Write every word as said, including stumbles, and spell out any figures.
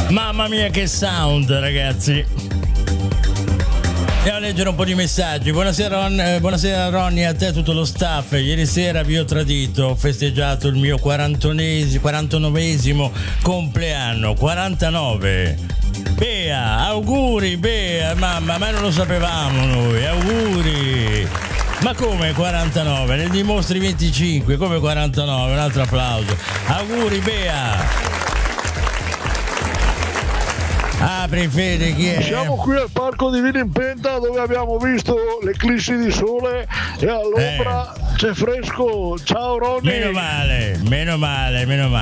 Mamma mia che sound, ragazzi. Andiamo a leggere un po' di messaggi. Buonasera, Ron, eh, buonasera Ronny, a te e tutto lo staff. Ieri sera vi ho tradito, ho festeggiato il mio quarantanovesimo compleanno. quarantanove. Bea, auguri Bea, mamma, ma non lo sapevamo noi, auguri. Ma come quarantanove? Ne dimostri venticinque, come quarantanove? Un altro applauso. Auguri Bea. Apri Fede, chi è? Siamo qui al Parco di Vinimpenta dove abbiamo visto l'eclissi di sole e all'ombra eh. c'è fresco. Ciao Ronny. Meno male, meno male, meno male.